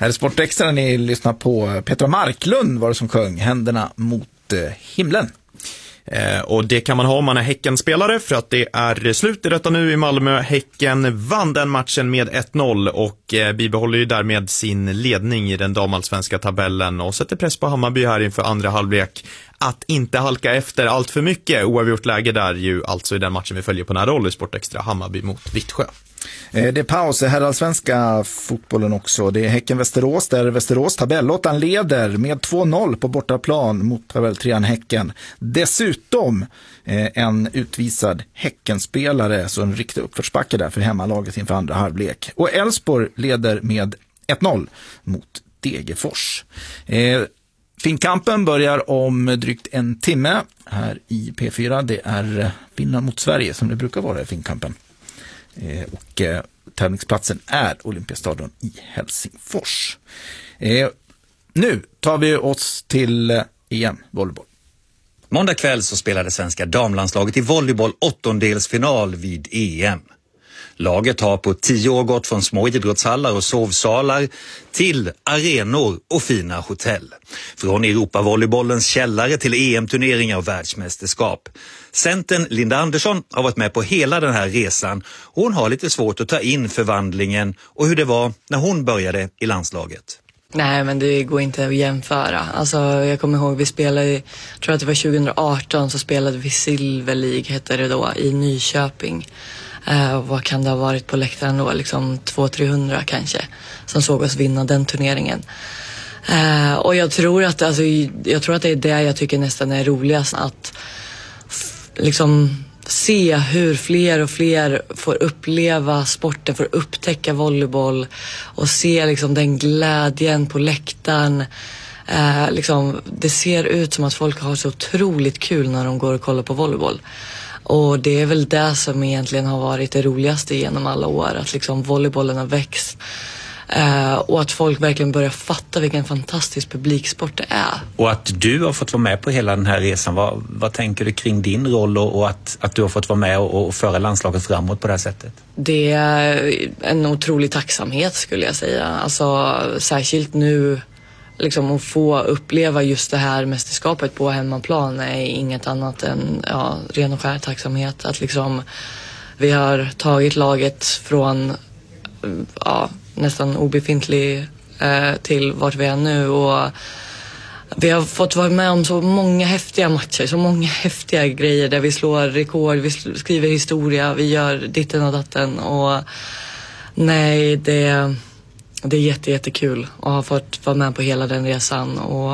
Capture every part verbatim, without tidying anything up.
Här är Sport Extra, ni lyssnar på Petra Marklund var det som sjöng Händerna mot eh, himlen. Eh, och det kan man ha om man är Häcken-spelare, för att det är slut i detta nu i Malmö. Häcken vann den matchen med ett noll och eh, bibehåller ju därmed sin ledning i den damallsvenska tabellen och sätter press på Hammarby här inför andra halvlek att inte halka efter allt för mycket. Oavgjort läge där ju alltså i den matchen vi följer på nära roll i Sport Extra, Hammarby mot Vittsjö. Det är paus i herrallsvenska fotbollen också. Det är Häcken-Västerås där Västerås tabellåttan leder med två noll på bortaplan mot tabelltrean Häcken. Dessutom eh, en utvisad Häckenspelare, så en riktig uppförsbacke där för hemmalaget inför andra halvlek. Och Elfsborg leder med ett noll mot Degerfors. Eh, Finnkampen börjar om drygt en timme här i P fyra. Det är Finland mot Sverige som det brukar vara i Finnkampen. Eh, och eh, tävlingsplatsen är Olympiastadion i Helsingfors. Eh, nu tar vi oss till eh, E M volleyboll. Måndag kväll så spelade svenska damlandslaget i volleyboll åttondelsfinal vid E M. Laget har på tio år gått från små idrottshallar och sovsalar till arenor och fina hotell. Från Europavolleybollens källare till E M-turneringar och världsmästerskap. Centern Linda Andersson har varit med på hela den här resan och hon har lite svårt att ta in förvandlingen och hur det var när hon började i landslaget. Nej, men det går inte att jämföra. Alltså, jag kommer ihåg, vi spelade, jag tror att det var tjugo arton, så spelade vi Silver League, hette det då, i Nyköping. Uh, vad kan det ha varit på läktaren då? Liksom två till trehundra kanske, som såg oss vinna den turneringen. Uh, och jag tror att alltså, jag tror att det är det jag tycker nästan är roligast, att f- liksom se hur fler och fler får uppleva sporten, får upptäcka volleyboll och se liksom den glädjen på läktaren. Uh, liksom, det ser ut som att folk har så otroligt kul när de går och kollar på volleyboll. Och det är väl det som egentligen har varit det roligaste genom alla år. Att liksom volleybollen har växt. Eh, och att folk verkligen börjar fatta vilken fantastisk publiksport det är. Och att du har fått vara med på hela den här resan. Vad, vad tänker du kring din roll och, och att, att du har fått vara med och, och föra landslaget framåt på det här sättet? Det är en otrolig tacksamhet, skulle jag säga. Alltså särskilt nu. Liksom att få uppleva just det här mästerskapet på hemmaplan är inget annat än ja, ren och skär tacksamhet. Att liksom, vi har tagit laget från ja, nästan obefintlig eh, till vart vi är nu. Och vi har fått vara med om så många häftiga matcher, så många häftiga grejer där vi slår rekord, vi skriver historia, vi gör ditten och datten. Och nej, det... Det är jätte, jättekul att ha fått vara med på hela den resan och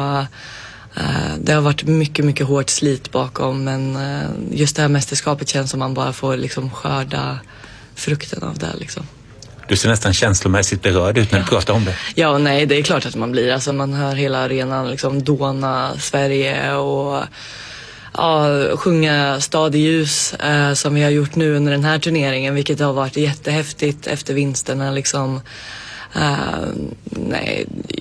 eh, det har varit mycket, mycket hårt slit bakom, men eh, just det här mästerskapet känns som man bara får liksom skörda frukten av det liksom. Du ser nästan känslomässigt berörd ut när du ja. pratar om det. Ja, nej, det är klart att man blir. Alltså man hör hela arenan liksom dåna Sverige och ja, sjunga Stad i ljus eh, som vi har gjort nu under den här turneringen, vilket har varit jättehäftigt efter vinsterna liksom. Uh, nej,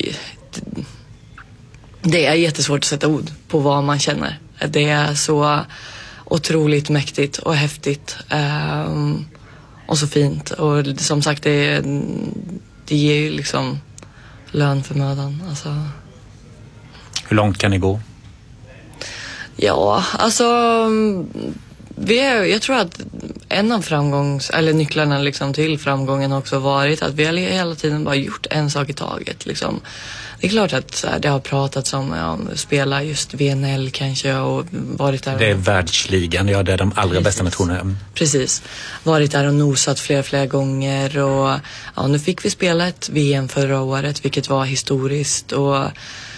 det är jättesvårt att sätta ord på vad man känner. Det är så otroligt mäktigt och häftigt uh, och så fint. Och som sagt, det, det ger ju liksom lön för mödan. Alltså. Hur långt kan ni gå? Ja, alltså vi är, jag tror att en av framgångs eller nycklarna liksom till framgången har också varit att vi har hela tiden bara gjort en sak i taget liksom. Det är klart att så här, det har pratats om ja, spela just V N L kanske och varit där. Det är världsligan, ja, det är de allra Precis. bästa nationerna. Precis. Varit där och nosat flera flera gånger och ja, nu fick vi spela ett V M förra året, vilket var historiskt och